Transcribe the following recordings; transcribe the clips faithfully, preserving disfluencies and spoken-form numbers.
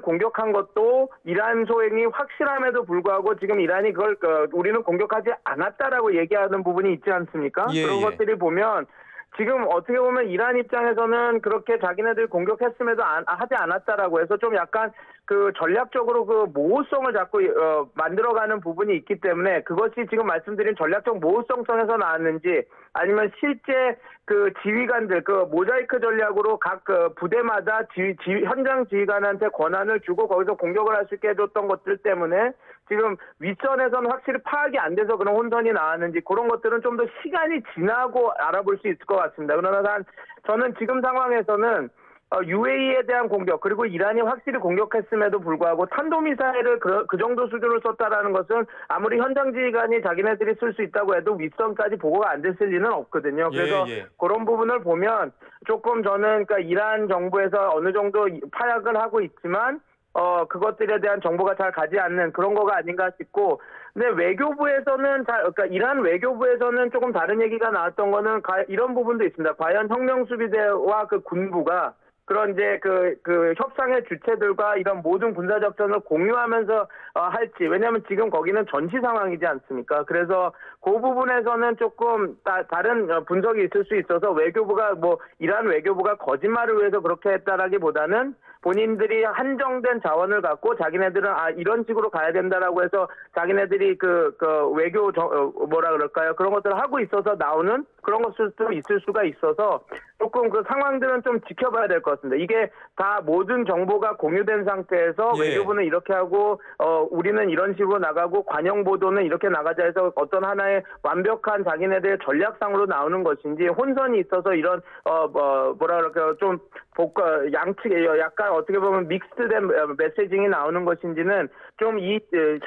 공격한 것도 이란 소행이 확실함에도 불구하고 지금 이란이 그걸 그, 우리는 공격하지 않았다라고 얘기하는 부분이 있지 않습니까? 예, 그런 예. 것들이 보면 지금 어떻게 보면 이란 입장에서는 그렇게 자기네들이 공격했음에도 안, 하지 않았다라고 해서 좀 약간 그 전략적으로 그 모호성을 자꾸 어, 만들어가는 부분이 있기 때문에 그것이 지금 말씀드린 전략적 모호성성에서 나왔는지 아니면 실제 그 지휘관들 그 모자이크 전략으로 각 그 부대마다 지휘, 지휘, 현장 지휘관한테 권한을 주고 거기서 공격을 할 수 있게 해줬던 것들 때문에 지금 윗선에서는 확실히 파악이 안 돼서 그런 혼선이 나왔는지 그런 것들은 좀 더 시간이 지나고 알아볼 수 있을 것 같습니다. 그러나 단 저는 지금 상황에서는 어, 유에이에 대한 공격 그리고 이란이 확실히 공격했음에도 불구하고 탄도미사일을 그, 그 정도 수준으로 썼다라는 것은 아무리 현장 지휘관이 자기네들이 쓸 수 있다고 해도 윗선까지 보고가 안 됐을 리는 없거든요. 그래서 예, 예. 그런 부분을 보면 조금 저는 그러니까 이란 정부에서 어느 정도 파악을 하고 있지만 어 그것들에 대한 정보가 잘 가지 않는 그런 거가 아닌가 싶고, 근데 외교부에서는 다 그러니까 이란 외교부에서는 조금 다른 얘기가 나왔던 거는 가, 이런 부분도 있습니다. 과연 혁명수비대와 그 군부가 그런 이제 그, 그 협상의 주체들과 이런 모든 군사작전을 공유하면서 어, 할지. 왜냐하면 지금 거기는 전시 상황이지 않습니까? 그래서 그 부분에서는 조금 따, 다른 분석이 있을 수 있어서 외교부가 뭐 이란 외교부가 거짓말을 위해서 그렇게 했다라기보다는 본인들이 한정된 자원을 갖고 자기네들은 아 이런 식으로 가야 된다라고 해서 자기네들이 그, 그 외교 저, 어, 뭐라 그럴까요? 그런 것들을 하고 있어서 나오는 그런 것들도 있을 수가 있어서 조금 그 상황들은 좀 지켜봐야 될 것 같습니다. 이게 다 모든 정보가 공유된 상태에서 예. 외교부는 이렇게 하고 어 우리는 이런 식으로 나가고 관영 보도는 이렇게 나가자 해서 어떤 하나의 완벽한 자기네들의 전략상으로 나오는 것인지 혼선이 있어서 이런 어 뭐 뭐라 그럴까요? 좀 복과 양측에 약간 어떻게 보면 믹스된 메시징이 나오는 것인지는 좀 이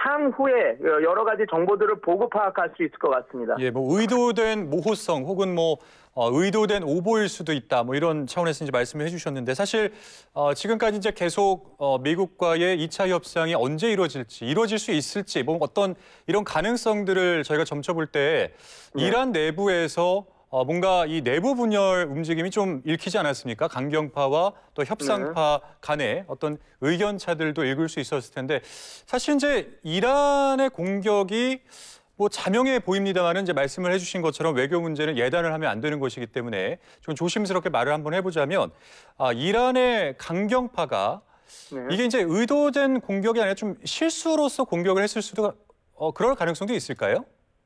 향후에 여러 가지 정보들을 보고 파악할 수 있을 것 같습니다. 예, 뭐 의도된 모호성 혹은 뭐 어, 의도된 오보일 수도 있다. 뭐 이런 차원에서 이제 말씀을 해주셨는데 사실 어, 지금까지 이제 계속 어, 미국과의 이 차 협상이 언제 이루어질지, 이루어질 수 있을지, 뭐 어떤 이런 가능성들을 저희가 점쳐볼 때 네. 이란 내부에서 어, 뭔가 이 내부 분열 움직임이 좀 읽히지 않았습니까? 강경파와 또 협상파 네. 간의 어떤 의견 차들도 읽을 수 있었을 텐데 사실 이제 이란의 공격이 뭐 자명해 보입니다만은 이제 말씀을 해주신 것처럼 외교 문제는 예단을 하면 안 되는 것이기 때문에 좀 조심스럽게 말을 한번 해보자면 아, 이란의 강경파가 네. 이게 이제 의도된 공격이 아니라 좀 실수로서 공격을 했을 수도 어, 그럴 가능성도 있을까요?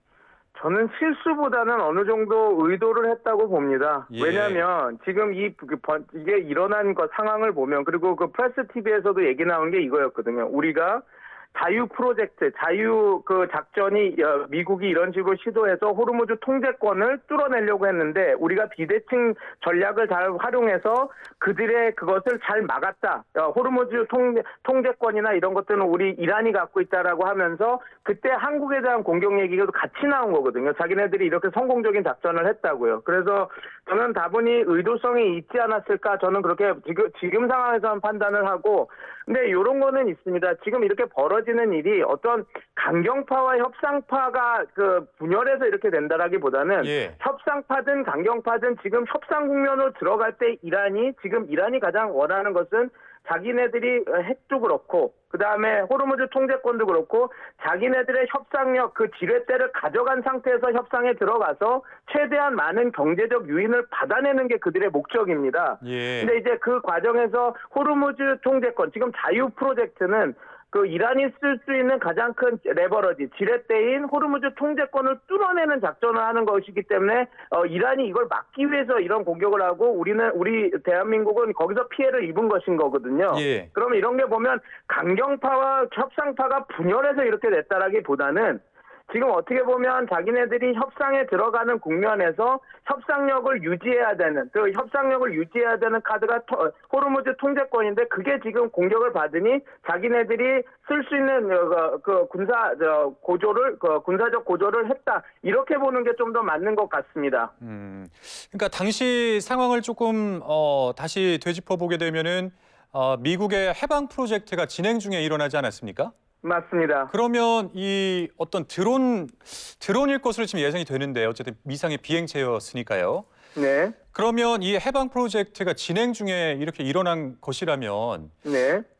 저는 실수보다는 어느 정도 의도를 했다고 봅니다. 예. 왜냐하면 지금 이 이게 일어난 것 상황을 보면 그리고 그 프레스 티비에서도 얘기 나온 게 이거였거든요. 우리가 자유 프로젝트, 자유 그 작전이 미국이 이런 식으로 시도해서 호르무즈 통제권을 뚫어내려고 했는데 우리가 비대칭 전략을 잘 활용해서 그들의 그것을 잘 막았다. 호르무즈 통, 통제권이나 이런 것들은 우리 이란이 갖고 있다라고 하면서 그때 한국에 대한 공격 얘기가 같이 나온 거거든요. 자기네들이 이렇게 성공적인 작전을 했다고요. 그래서 저는 다분히 의도성이 있지 않았을까 저는 그렇게 지금, 지금 상황에서는 판단을 하고, 근데 이런 거는 있습니다. 지금 이렇게 벌어지는 일이 어떤 강경파와 협상파가 그 분열해서 이렇게 된다라기보다는 예. 협상파든 강경파든 지금 협상 국면으로 들어갈 때 이란이 지금 이란이 가장 원하는 것은 자기네들이 핵도 그렇고 그다음에 호르무즈 통제권도 그렇고 자기네들의 협상력 그 지렛대를 가져간 상태에서 협상에 들어가서 최대한 많은 경제적 유인을 받아내는 게 그들의 목적입니다. 예. 근데 이제 그 과정에서 호르무즈 통제권 지금 자유 프로젝트는 그 이란이 쓸 수 있는 가장 큰 레버러지, 지렛대인 호르무즈 통제권을 뚫어내는 작전을 하는 것이기 때문에 어, 이란이 이걸 막기 위해서 이런 공격을 하고 우리는 우리 대한민국은 거기서 피해를 입은 것인 거거든요. 예. 그러면 이런 게 보면 강경파와 협상파가 분열해서 이렇게 됐다라기보다는 지금 어떻게 보면 자기네들이 협상에 들어가는 국면에서 협상력을 유지해야 되는 그 협상력을 유지해야 되는 카드가 토, 호르무즈 통제권인데 그게 지금 공격을 받으니 자기네들이 쓸 수 있는 그, 그 군사 저, 고조를 그 군사적 고조를 했다 이렇게 보는 게 좀 더 맞는 것 같습니다. 음, 그러니까 당시 상황을 조금 어, 다시 되짚어 보게 되면은 어, 미국의 해방 프로젝트가 진행 중에 일어나지 않았습니까? 맞습니다. 그러면 이 어떤 드론, 드론일 것으로 지금 예상이 되는데 어쨌든 미상의 비행체였으니까요. 네. 그러면 이 해방 프로젝트가 진행 중에 이렇게 일어난 것이라면 네.